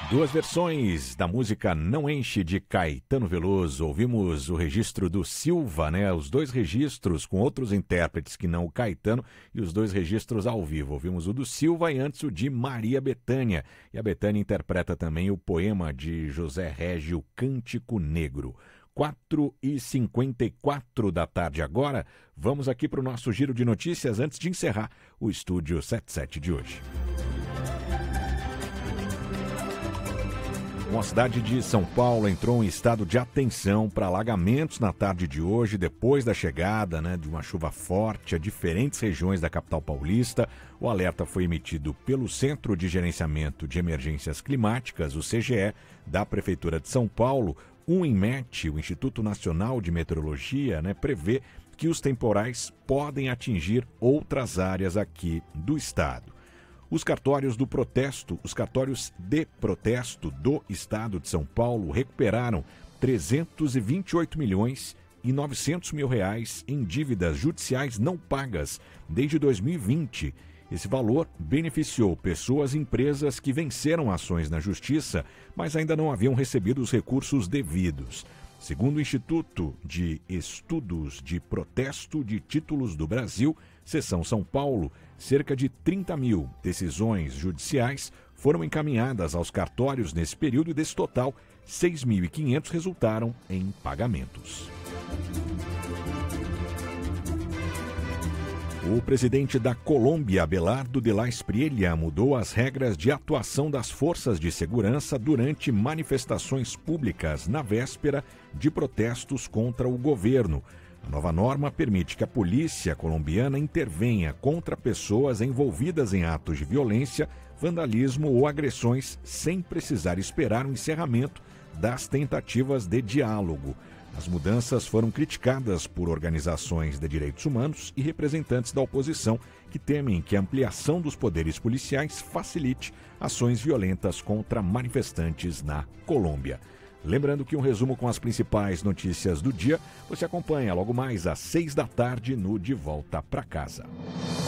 Duas versões da música Não Enche, de Caetano Veloso. Ouvimos o registro do Silva, né? Os dois registros com outros intérpretes que não o Caetano e os dois registros ao vivo. Ouvimos o do Silva e antes o de Maria Bethânia. E a Bethânia interpreta também o poema de José Régio, Cântico Negro. 4h54 da tarde agora. Vamos aqui para o nosso giro de notícias antes de encerrar o Estúdio 77 de hoje. A cidade de São Paulo entrou em estado de atenção para alagamentos na tarde de hoje, depois da chegada de uma chuva forte a diferentes regiões da capital paulista. O alerta foi emitido pelo Centro de Gerenciamento de Emergências Climáticas, o CGE, da Prefeitura de São Paulo. O INMET, o Instituto Nacional de Meteorologia, prevê que os temporais podem atingir outras áreas aqui do estado. Os cartórios de protesto do estado de São Paulo recuperaram 328 milhões e 900 mil reais em dívidas judiciais não pagas desde 2020. Esse valor beneficiou pessoas e empresas que venceram ações na justiça, mas ainda não haviam recebido os recursos devidos. Segundo o Instituto de Estudos de Protesto de Títulos do Brasil, Seção São Paulo, cerca de 30 mil decisões judiciais foram encaminhadas aos cartórios nesse período e, desse total, 6.500 resultaram em pagamentos. O presidente da Colômbia, Abelardo de la Espriella, mudou as regras de atuação das forças de segurança durante manifestações públicas na véspera de protestos contra o governo. A nova norma permite que a polícia colombiana intervenha contra pessoas envolvidas em atos de violência, vandalismo ou agressões sem precisar esperar o encerramento das tentativas de diálogo. As mudanças foram criticadas por organizações de direitos humanos e representantes da oposição, que temem que a ampliação dos poderes policiais facilite ações violentas contra manifestantes na Colômbia. Lembrando que um resumo com as principais notícias do dia você acompanha logo mais às 6 da tarde no De Volta para Casa.